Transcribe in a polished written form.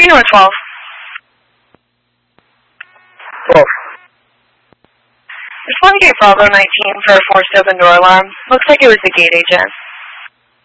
Reno 12. 12. Respond to gate Bravo 19 for a forced open door alarm. Looks like it was the gate agent.